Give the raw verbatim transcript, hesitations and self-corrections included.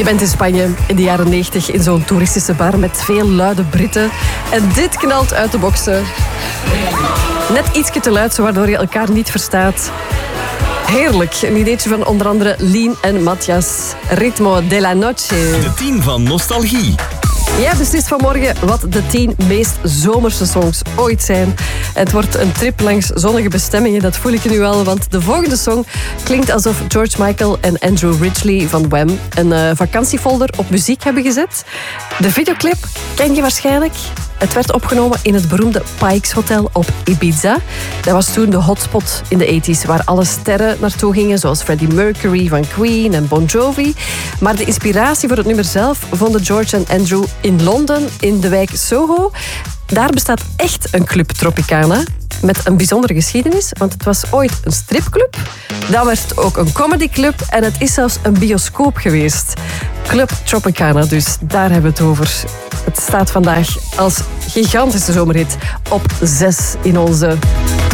Je bent in Spanje in de jaren negentig in zo'n toeristische bar met veel luide Britten. En dit knalt uit de boksen. Net ietsje te luid, zo waardoor je elkaar niet verstaat. Heerlijk. Een ideetje van onder andere Lien en Matthias. Ritmo de la Noche. De tien van Nostalgie. Ja, beslist vanmorgen wat de tien meest zomerse songs ooit zijn. Het wordt een trip langs zonnige bestemmingen, dat voel ik nu al. Want de volgende song klinkt alsof George Michael en Andrew Ridgeley van Wham een uh, vakantiefolder op muziek hebben gezet. De videoclip ken je waarschijnlijk. Het werd opgenomen in het beroemde Pikes Hotel op Ibiza. Dat was toen de hotspot in de tachtiger waar alle sterren naartoe gingen, zoals Freddie Mercury van Queen en Bon Jovi. Maar de inspiratie voor het nummer zelf vonden George en Andrew in Londen, in de wijk Soho. Daar bestaat echt een club Tropicana met een bijzondere geschiedenis, want het was ooit een stripclub. Dat werd ook een comedyclub en het is zelfs een bioscoop geweest. Club Tropicana dus, daar hebben we het over. Het staat vandaag als gigantische zomerhit op zes in onze